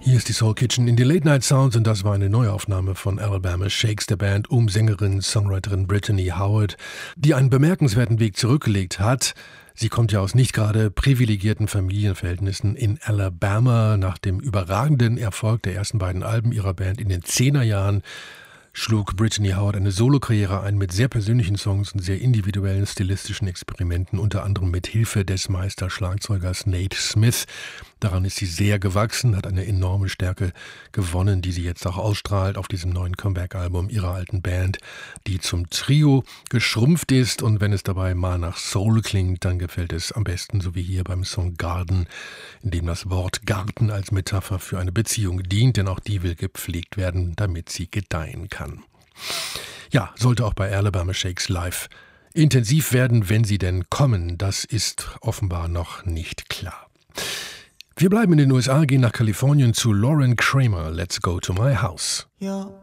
Hier ist die Soul Kitchen in die Late Night Sounds und das war eine Neuaufnahme von Alabama Shakes, der Band um Sängerin, Songwriterin Brittany Howard, die einen bemerkenswerten Weg zurückgelegt hat. Sie kommt ja aus nicht gerade privilegierten Familienverhältnissen in Alabama. Nach dem überragenden Erfolg der ersten beiden Alben ihrer Band in den 10er-Jahren schlug Brittany Howard eine Solokarriere ein mit sehr persönlichen Songs und sehr individuellen stilistischen Experimenten, unter anderem mit Hilfe des Meisterschlagzeugers Nate Smith. Daran ist sie sehr gewachsen, hat eine enorme Stärke gewonnen, die sie jetzt auch ausstrahlt auf diesem neuen Comeback-Album ihrer alten Band, die zum Trio geschrumpft ist. Und wenn es dabei mal nach Soul klingt, dann gefällt es am besten, so wie hier beim Song Garden, in dem das Wort Garten als Metapher für eine Beziehung dient, denn auch die will gepflegt werden, damit sie gedeihen kann. Ja, sollte auch bei Alabama Shakes live intensiv werden, wenn sie denn kommen. Das ist offenbar noch nicht klar. Wir bleiben in den USA, gehen nach Kalifornien zu Lauren Kramer. Let's go to my house. Your